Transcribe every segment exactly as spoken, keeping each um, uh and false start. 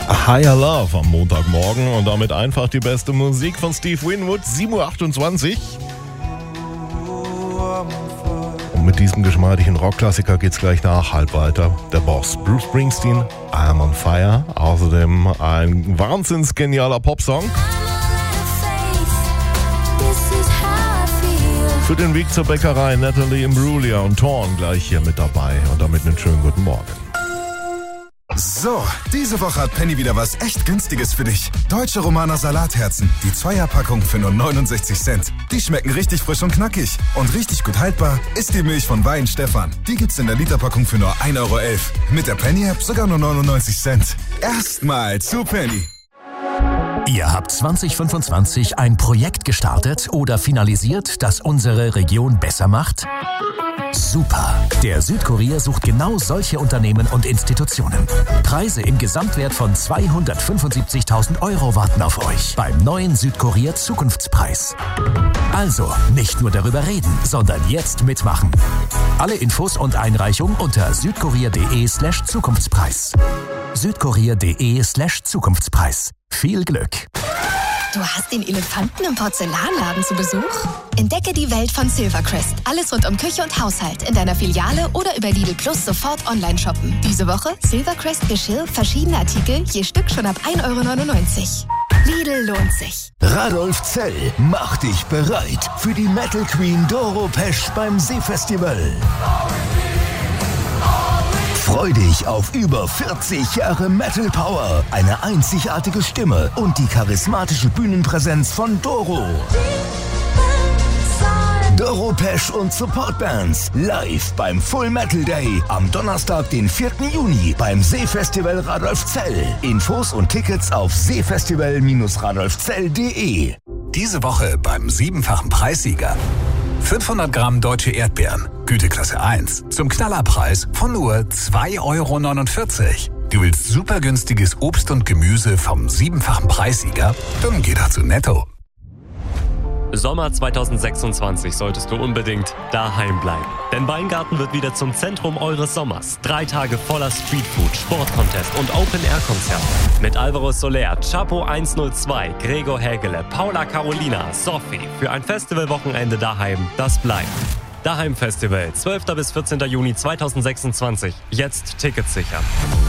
Higher Love am Montagmorgen und damit einfach die beste Musik von Steve Winwood, sieben Uhr achtundzwanzig. Und mit diesem geschmeidigen Rockklassiker geht's gleich nach halb weiter. Der Boss Bruce Springsteen, I Am on Fire. Außerdem ein wahnsinns genialer Popsong. Für den Weg zur Bäckerei Natalie Imbruglia und Thorn gleich hier mit dabei. Und damit einen schönen guten Morgen. So, diese Woche hat Penny wieder was echt Günstiges für dich. Deutsche Romaner Salatherzen, die Zweierpackung für nur neunundsechzig Cent. Die schmecken richtig frisch und knackig. Und richtig gut haltbar ist die Milch von Weihenstephan. Die gibt's in der Literpackung für nur ein Euro elf. Mit der Penny-App sogar nur neunundneunzig Cent. Erstmal zu Penny. Ihr habt zwanzig fünfundzwanzig ein Projekt gestartet oder finalisiert, das unsere Region besser macht? Super! Der Südkurier sucht genau solche Unternehmen und Institutionen. Preise im Gesamtwert von zweihundertfünfundsiebzigtausend Euro warten auf euch beim neuen Südkurier Zukunftspreis. Also, nicht nur darüber reden, sondern jetzt mitmachen. Alle Infos und Einreichung unter südkurier.de slash Zukunftspreis. südkurier.de slash Zukunftspreis. Viel Glück! Du hast den Elefanten im Porzellanladen zu Besuch? Entdecke die Welt von Silvercrest. Alles rund um Küche und Haushalt in deiner Filiale oder über Lidl Plus sofort online shoppen. Diese Woche Silvercrest Geschirr, verschiedene Artikel, je Stück schon ab ein Euro neunundneunzig. Lidl lohnt sich. Radolf Zell macht dich bereit für die Metal Queen Doro Pesch beim Seefestival. Freu dich auf über vierzig Jahre Metal Power, eine einzigartige Stimme und die charismatische Bühnenpräsenz von Doro. Doro Pesch und Supportbands live beim Full Metal Day am Donnerstag, den vierten Juni beim Seefestival Radolf Zell. Infos und Tickets auf seefestival Bindestrich radolfzell punkt de. Diese Woche beim siebenfachen Preissieger. fünfhundert Gramm deutsche Erdbeeren, Güteklasse eins, zum Knallerpreis von nur zwei Euro neunundvierzig. Du willst super günstiges Obst und Gemüse vom siebenfachen Preissieger? Dann geh doch zu Netto. Sommer zweitausendsechsundzwanzig solltest du unbedingt daheim bleiben. Denn Weingarten wird wieder zum Zentrum eures Sommers. Drei Tage voller Streetfood, Sportcontest und Open-Air-Konzerte. Mit Alvaro Soler, Chapo hundertzwei, Gregor Hägele, Paula Carolina, Sophie. Für ein Festivalwochenende daheim, das bleibt. Daheim Festival, zwölfter bis vierzehnter Juni zweitausendsechsundzwanzig. Jetzt Tickets sichern.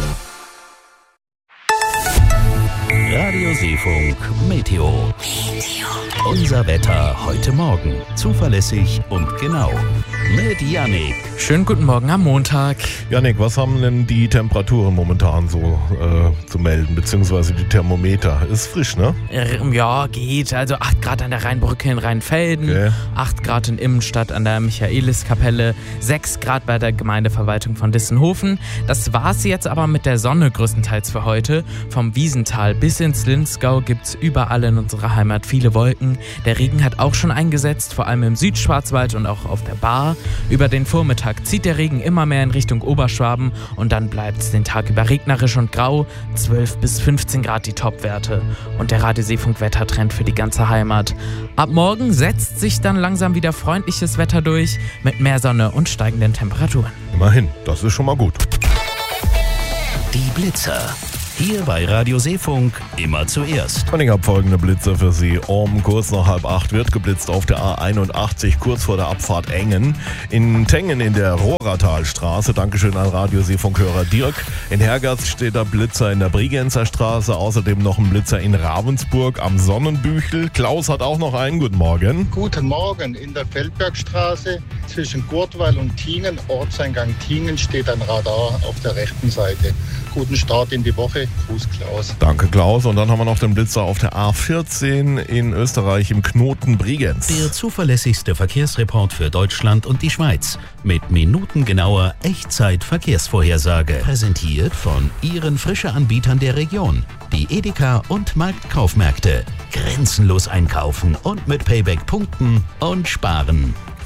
Radio Seefunk Meteo. Unser Wetter heute Morgen. Zuverlässig und genau. Mit Yannick. Schönen guten Morgen am Montag. Yannick, was haben denn die Temperaturen momentan so äh, zu melden, beziehungsweise die Thermometer? Ist frisch, ne? Ja, geht. Also acht Grad an der Rheinbrücke in Rheinfelden, okay. acht Grad in Immenstadt an der Michaeliskapelle, sechs Grad bei der Gemeindeverwaltung von Dissenhofen. Das war's jetzt aber mit der Sonne größtenteils für heute. Vom Wiesental bis ins Linzgau gibt's überall in unserer Heimat viele Wolken. Der Regen hat auch schon eingesetzt, vor allem im Südschwarzwald und auch auf der Baar. Über den Vormittag zieht der Regen immer mehr in Richtung Oberschwaben und dann bleibt es den Tag über regnerisch und grau, zwölf bis fünfzehn Grad die Topwerte. Und der Radio Seefunk Wettertrend für die ganze Heimat. Ab morgen setzt sich dann langsam wieder freundliches Wetter durch mit mehr Sonne und steigenden Temperaturen. Immerhin, das ist schon mal gut. Die Blitzer. Hier bei Radio Seefunk immer zuerst. Und ich habe folgende Blitze für Sie. Um kurz nach halb acht wird geblitzt auf der A einundachtzig, kurz vor der Abfahrt Engen. In Tengen in der Rohratalstraße. Dankeschön an Radio Seefunk-Hörer Dirk. In Hergatz steht der Blitzer in der Bregenzer Straße. Außerdem noch ein Blitzer in Ravensburg am Sonnenbüchel. Klaus hat auch noch einen. Guten Morgen. Guten Morgen. In der Feldbergstraße zwischen Gurtwall und Tingen, Ortseingang Tingen, steht ein Radar auf der rechten Seite. Guten Start in die Woche. Gruß Klaus. Danke Klaus. Und dann haben wir noch den Blitzer auf der A vierzehn in Österreich im Knoten Bregenz. Der zuverlässigste Verkehrsreport für Deutschland und die Schweiz. Mit minutengenauer Echtzeit-Verkehrsvorhersage. Präsentiert von Ihren Frische-Anbietern der Region. Die Edeka und Marktkaufmärkte. Grenzenlos einkaufen und mit Payback punkten und sparen.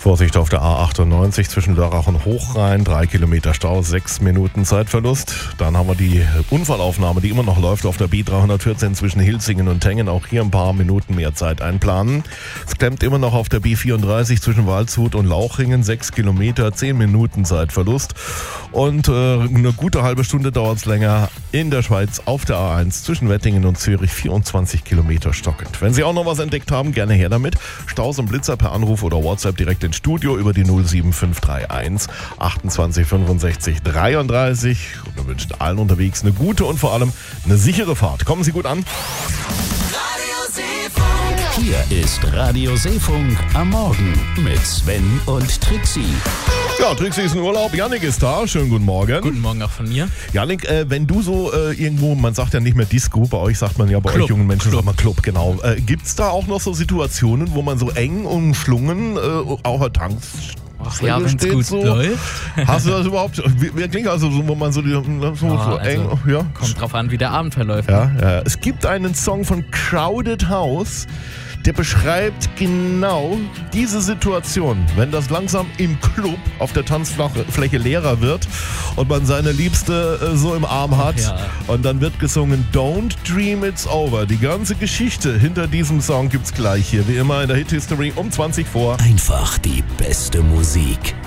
Vorsicht auf der A achtundneunzig zwischen Lörrach und Hochrhein, drei Kilometer Stau, sechs Minuten Zeitverlust. Dann haben wir die Unfallaufnahme, die immer noch läuft auf der B dreihundertvierzehn zwischen Hilsingen und Tengen. Auch hier ein paar Minuten mehr Zeit einplanen. Es klemmt immer noch auf der B vierunddreißig zwischen Waldshut und Lauchringen, sechs Kilometer, zehn Minuten Zeitverlust. Und äh, eine gute halbe Stunde dauert es länger in der Schweiz auf der A eins zwischen Wettingen und Zürich, vierundzwanzig Kilometer stockend. Wenn Sie auch noch was entdeckt haben, gerne her damit. Staus und Blitzer per Anruf oder WhatsApp direkt ins Studio über die null sieben fünf drei eins achtundzwanzig fünfundsechzig dreiunddreißig. Und wir wünschen allen unterwegs eine gute und vor allem eine sichere Fahrt. Kommen Sie gut an. Hier ist Radio Seefunk am Morgen mit Sven und Trixie. Ja, Trixie ist in Urlaub, Jannik ist da, schönen guten Morgen. Guten Morgen auch von mir. Jannik, äh, wenn du so äh, irgendwo, man sagt ja nicht mehr Disco, bei euch sagt man ja, bei Club. euch jungen Menschen Club. sagt man Club, genau. Äh, gibt's da auch noch so Situationen, wo man so eng umschlungen, äh, auch tanzt? Ach ja, wenn es gut so. läuft. Hast du das überhaupt? Wie, wie klingt also so, wo man so, die, so, Ja, so also, eng, ja? Kommt drauf an, wie der Abend verläuft. Ja, ja. Es gibt einen Song von Crowded House, der beschreibt genau diese Situation, wenn das langsam im Club auf der Tanzfläche leerer wird und man seine Liebste äh, so im Arm hat. Ja. Und dann wird gesungen Don't Dream It's Over. Die ganze Geschichte hinter diesem Song gibt's gleich hier, wie immer in der Hit History um zwanzig vor. Einfach die beste Musik.